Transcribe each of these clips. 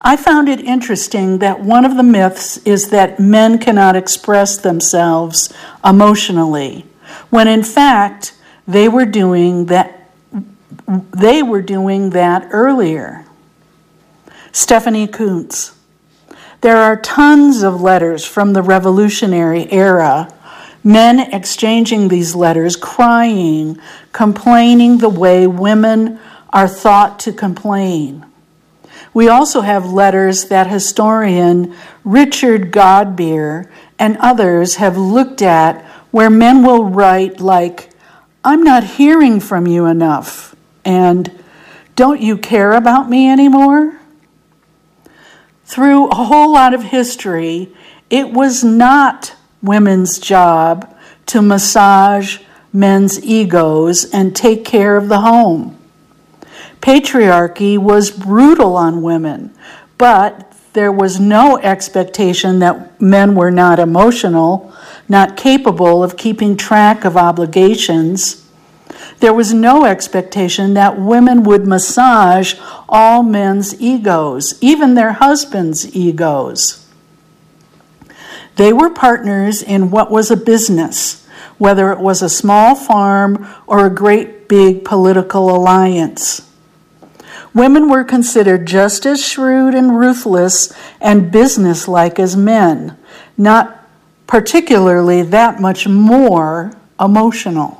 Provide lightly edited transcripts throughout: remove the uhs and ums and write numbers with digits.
I found it interesting that one of the myths is that men cannot express themselves emotionally, when in fact they were doing that earlier. Stephanie Coontz. There are tons of letters from the Revolutionary era, men exchanging these letters, crying, complaining the way women are thought to complain. We also have letters that historian Richard Godbeer and others have looked at where men will write like, "I'm not hearing from you enough," and "Don't you care about me anymore?" Through a whole lot of history, it was not women's job to massage men's egos and take care of the home. Patriarchy was brutal on women, but there was no expectation that men were not emotional, not capable of keeping track of obligations. There was no expectation that women would massage all men's egos, even their husbands' egos. They were partners in what was a business, whether it was a small farm or a great big political alliance. Women were considered just as shrewd and ruthless and businesslike as men, not particularly that much more emotional.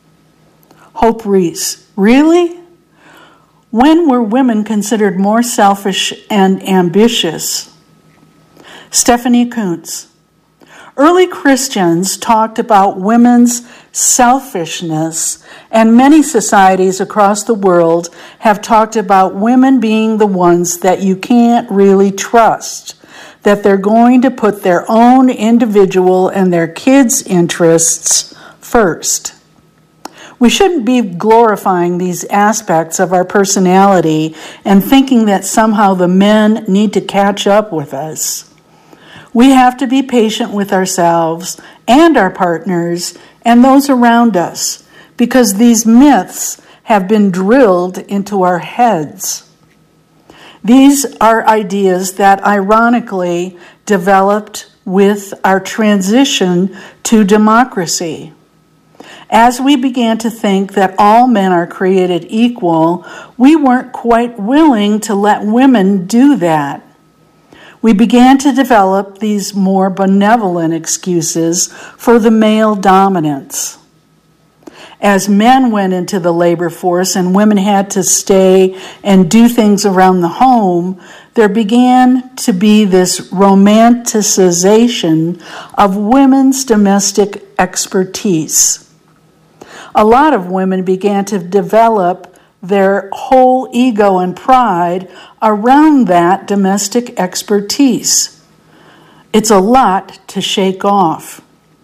Hope Reese. Really? When were women considered more selfish and ambitious? Stephanie Coontz. Early Christians talked about women's selfishness, and many societies across the world have talked about women being the ones that you can't really trust, that they're going to put their own individual and their kids' interests first. We shouldn't be glorifying these aspects of our personality and thinking that somehow the men need to catch up with us. We have to be patient with ourselves and our partners and those around us, because these myths have been drilled into our heads. These are ideas that ironically developed with our transition to democracy. As we began to think that all men are created equal, we weren't quite willing to let women do that. We began to develop these more benevolent excuses for the male dominance. As men went into the labor force and women had to stay and do things around the home, there began to be this romanticization of women's domestic expertise. A lot of women began to develop their whole ego and pride around that domestic expertise. It's a lot to shake off.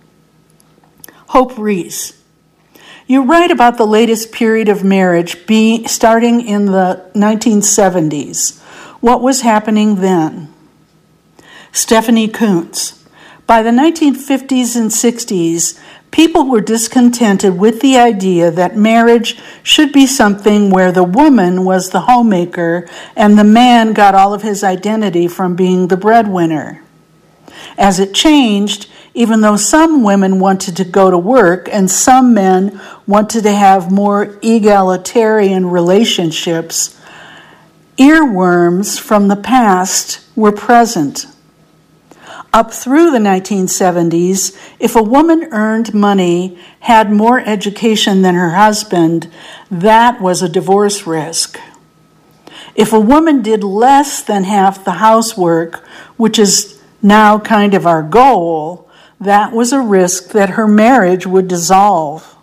Hope Reese. You write about the latest period of marriage starting in the 1970s. What was happening then? Stephanie Coontz. By the 1950s and 60s, people were discontented with the idea that marriage should be something where the woman was the homemaker and the man got all of his identity from being the breadwinner. As it changed, even though some women wanted to go to work and some men wanted to have more egalitarian relationships, earworms from the past were present. Up through the 1970s, if a woman earned money, had more education than her husband, that was a divorce risk. If a woman did less than half the housework, which is now kind of our goal, that was a risk that her marriage would dissolve.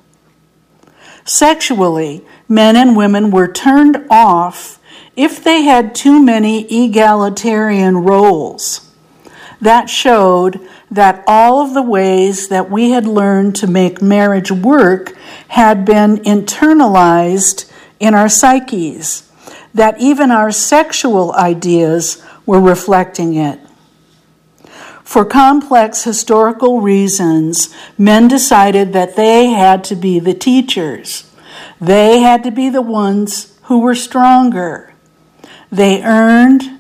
Sexually, men and women were turned off if they had too many egalitarian roles. That showed that all of the ways that we had learned to make marriage work had been internalized in our psyches, that even our sexual ideas were reflecting it. For complex historical reasons, men decided that they had to be the teachers. They had to be the ones who were stronger. They earned,